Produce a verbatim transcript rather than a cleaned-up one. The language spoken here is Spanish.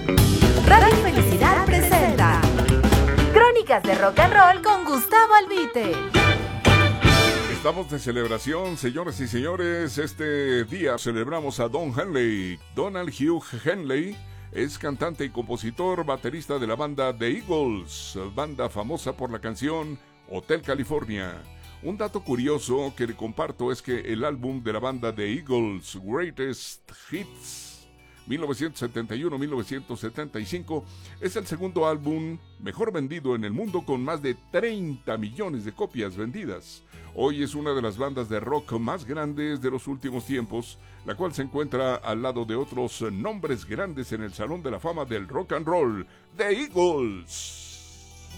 Radio Felicidad presenta Crónicas de Rock and Roll con Gustavo Albite. Estamos de celebración, señoras y señores. Este día celebramos a Don Henley. Donald Hugh Henley es cantante y compositor, baterista de la banda The Eagles, banda famosa por la canción Hotel California. Un dato curioso que le comparto es que el álbum de la banda The Eagles, Greatest Hits mil novecientos setenta y uno a mil novecientos setenta y cinco, es el segundo álbum mejor vendido en el mundo, con más de treinta millones de copias vendidas. Hoy es una de las bandas de rock más grandes de los últimos tiempos, la cual se encuentra al lado de otros nombres grandes en el Salón de la Fama del Rock and Roll, The Eagles.